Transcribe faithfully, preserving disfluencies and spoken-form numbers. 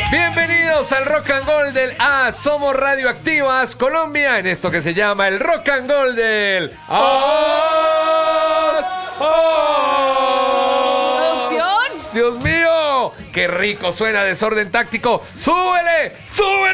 Bienvenidos al Rock and Gold del A. Somos Radioactivas Colombia en esto que se llama el Rock and Gold del A. ¿Producción? Dios mío, qué rico suena Desorden Táctico. ¡Súbele! ¡Súbele!